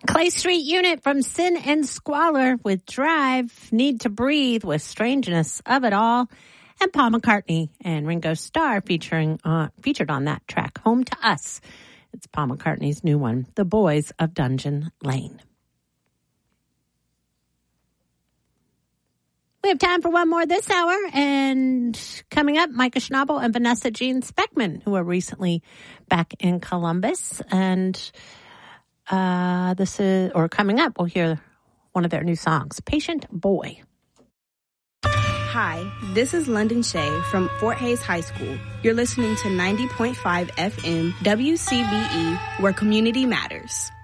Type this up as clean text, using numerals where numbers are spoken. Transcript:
Clay Street Unit from Sin and Squalor with Drive, Need to Breathe with Strangeness of It All, and Paul McCartney and Ringo Starr featured on that track, Home to Us. It's Paul McCartney's new one, The Boys of Dungeon Lane. We have time for one more this hour, and coming up, Micah Schnabel and Vanessa Jean Speckman, who are recently back in Columbus, and coming up, we'll hear one of their new songs, Patient Boy. Hi, this is London Shea from Fort Hays High School. You're listening to 90.5 FM WCBE, where community matters.